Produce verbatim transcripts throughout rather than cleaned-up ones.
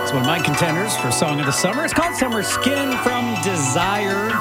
It's one of my contenders for Song of the Summer. It's called Summer Skin from Desire.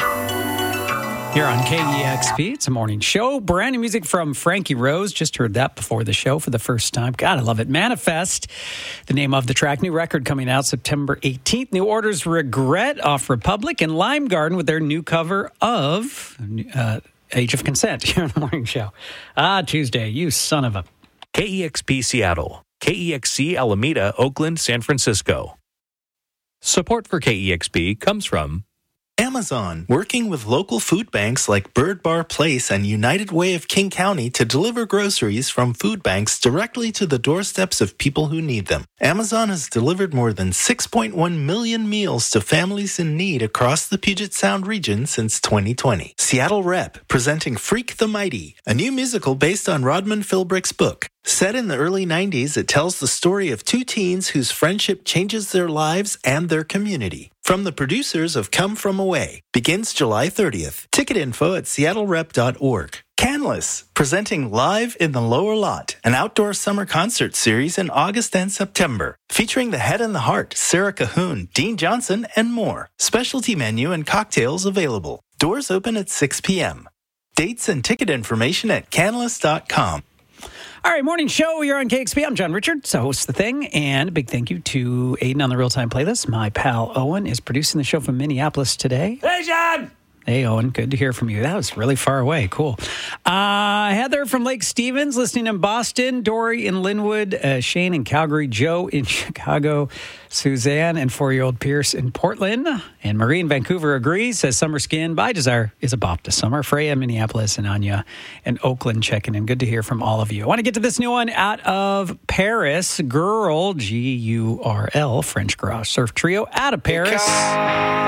Here on K E X P, it's a morning show. Brand new music from Frankie Rose. Just heard that before the show for the first time. God, I love it. Manifest, the name of the track. New record coming out September eighteenth. New Order's Regret off Republic, and Lime Garden with their new cover of uh, Age of Consent here on the morning show. Ah, Tuesday, you son of a... K E X P Seattle, K E X C Alameda, Oakland, San Francisco. Support for K E X P comes from Amazon, working with local food banks like Bird Bar Place and United Way of King County to deliver groceries from food banks directly to the doorsteps of people who need them. Amazon has delivered more than six point one million meals to families in need across the Puget Sound region since twenty twenty. Seattle Rep, presenting Freak the Mighty, a new musical based on Rodman Philbrick's book. Set in the early nineties, it tells the story of two teens whose friendship changes their lives and their community. From the producers of Come From Away, begins July thirtieth. Ticket info at seattle rep dot org. Canlis, presenting Live in the Lower Lot, an outdoor summer concert series in August and September, featuring The Head and the Heart, Sarah Cahoon, Dean Johnson, and more. Specialty menu and cocktails available. Doors open at six p.m. Dates and ticket information at canlis dot com. All right, morning show. You're on K X P. I'm John Richards, so host the thing. And a big thank you to Aiden on the Real Time Playlist. My pal Owen is producing the show from Minneapolis today. Hey, John! Hey, Owen. Good to hear from you. That was really far away. Cool. Uh, Heather from Lake Stevens, listening in Boston. Dory in Linwood. Uh, Shane in Calgary. Joe in Chicago. Suzanne and four-year-old Pierce in Portland. And Marie in Vancouver agrees, says Summer Skin by Desire is a bop this summer. Freya in Minneapolis and Anya in Oakland checking in. Good to hear from all of you. I want to get to this new one out of Paris. Girl, G U R L, French Garage Surf Trio out of Paris.